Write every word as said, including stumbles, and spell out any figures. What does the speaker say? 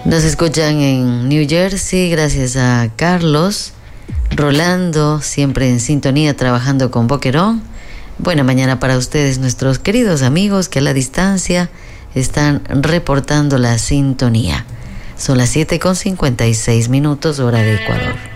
Nos escuchan en New Jersey, gracias a Carlos. Rolando, siempre en sintonía, trabajando con Boquerón. Buena mañana para ustedes, nuestros queridos amigos que a la distancia están reportando la sintonía. Son las siete con cincuenta y seis minutos, hora de Ecuador.